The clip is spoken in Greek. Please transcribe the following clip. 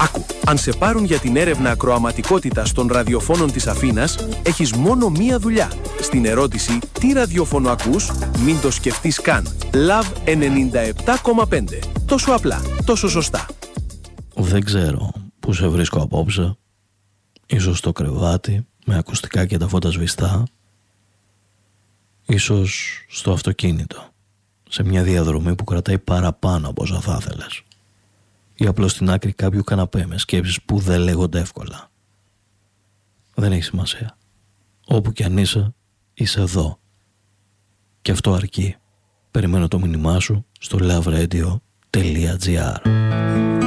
Άκου, αν σε πάρουν για την έρευνα ακροαματικότητας των ραδιοφώνων της Αθήνας, έχεις μόνο μία δουλειά. Στην ερώτηση «Τι ραδιόφωνο ακούς?» μην το σκεφτείς καν. Love 97,5. Τόσο απλά, τόσο σωστά. Δεν ξέρω που σε βρίσκω απόψε. Ίσως στο κρεβάτι, με ακουστικά και τα φώτα σβηστά. Ίσως στο αυτοκίνητο, σε μια διαδρομή που κρατάει παραπάνω από όσα θα ήθελες. Ή απλώς στην άκρη κάποιου καναπέ με σκέψεις που δεν λέγονται εύκολα. Δεν έχει σημασία. Όπου κι αν είσαι εδώ. Και αυτό αρκεί. Περιμένω το μήνυμά σου στο loveradio.gr.